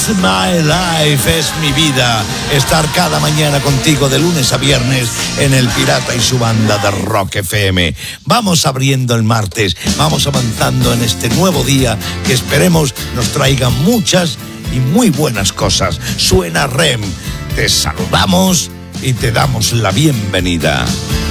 It's my life, es mi vida. Estar cada mañana contigo de lunes a viernes en El Pirata y su banda de Rock FM. Vamos abriendo el martes, vamos avanzando en este nuevo día que esperemos nos traiga muchas y muy buenas cosas. Suena REM. Te saludamos y te damos la bienvenida.